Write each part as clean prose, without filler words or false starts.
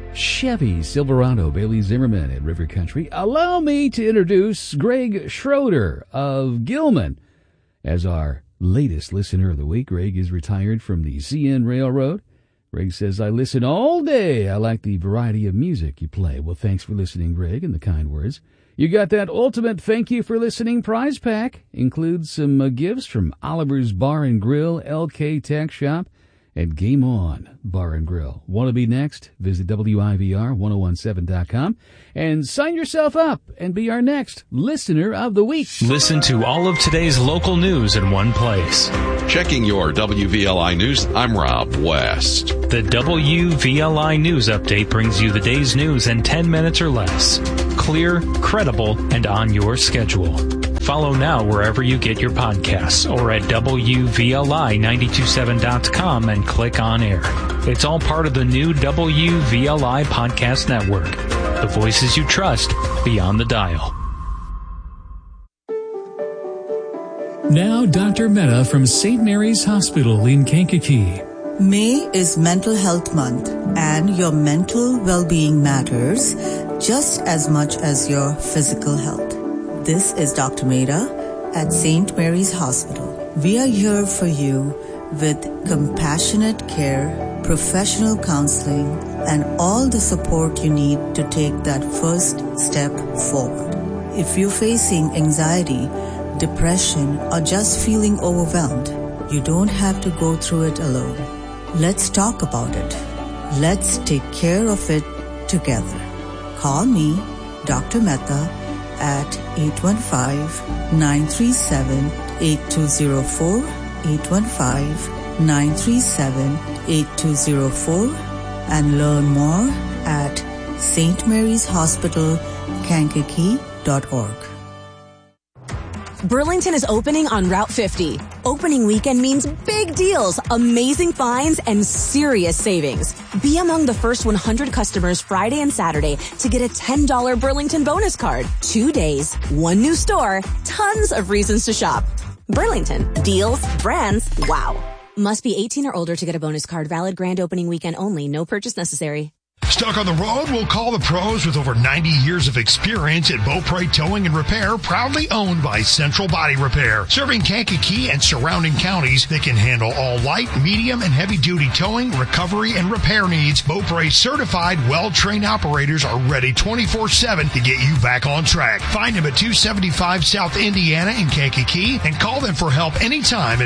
Chevy Silverado, Bailey Zimmerman at River Country. Allow me to introduce Greg Schroeder of Gilman as our latest listener of the week. Greg is retired from the CN Railroad. Greg says, I listen all day. I like the variety of music you play. Well, thanks for listening, Greg, and the kind words. You got that ultimate thank you for listening prize pack. Includes some gifts from Oliver's Bar and Grill, LK Tech Shop, and Game On Bar and Grill. Want to be next? Visit WIVR1017.com and sign yourself up and be our next listener of the week. Listen to all of today's local news in one place. Checking your WVLI news, I'm Rob West. The WVLI News Update brings you the day's news in 10 minutes or less. Clear, credible, and on your schedule. Follow now wherever you get your podcasts or at WVLI927.com and click on air. It's all part of the new WVLI Podcast Network. The voices you trust beyond the dial. Now, Dr. Mehta from St. Mary's Hospital in Kankakee. May is Mental Health Month, and your mental well-being matters just as much as your physical health. This is Dr. Mehta at St. Mary's Hospital. We are here for you with compassionate care, professional counseling, and all the support you need to take that first step forward. If you're facing anxiety, depression, or just feeling overwhelmed, you don't have to go through it alone. Let's talk about it. Let's take care of it together. Call me, Dr. Mehta, at 815-937-8204, 815-937-8204, and learn more at stmaryshospitalkankakee.org. Burlington is opening on Route 50. Opening weekend means big deals, amazing finds, and serious savings. Be among the first 100 customers Friday and Saturday to get a $10 Burlington bonus card. 2 days, one new store, tons of reasons to shop. Burlington. Deals, brands, wow. Must be 18 or older to get a bonus card. Valid grand opening weekend only. No purchase necessary. Stuck on the road? We'll call the pros with over 90 years of experience at Beaupre Towing and Repair, proudly owned by Central Body Repair. Serving Kankakee and surrounding counties, they can handle all light, medium, and heavy-duty towing, recovery, and repair needs. Beaupre certified, well-trained operators are ready 24/7 to get you back on track. Find them at 275 South Indiana in Kankakee and call them for help anytime at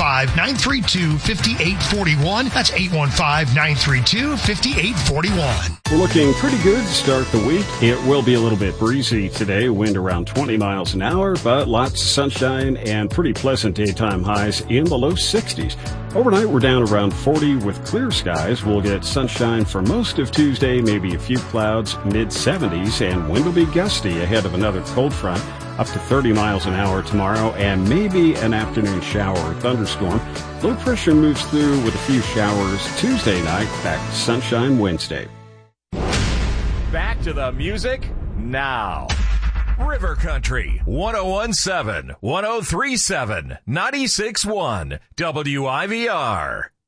815-932-5841. That's 815-932-5841. We're looking pretty good to start the week. It will be a little bit breezy today, wind around 20 miles an hour, but lots of sunshine and pretty pleasant daytime highs in the low 60s. Overnight, we're down around 40 with clear skies. We'll get sunshine for most of Tuesday, maybe a few clouds, mid-70s, and wind will be gusty ahead of another cold front, up to 30 miles an hour tomorrow, and maybe an afternoon shower or thunderstorm. Low pressure moves through with a few showers Tuesday night, back to sunshine Wednesday. Back to the music now. River Country, 1017, 1037, 96.1, WIVR.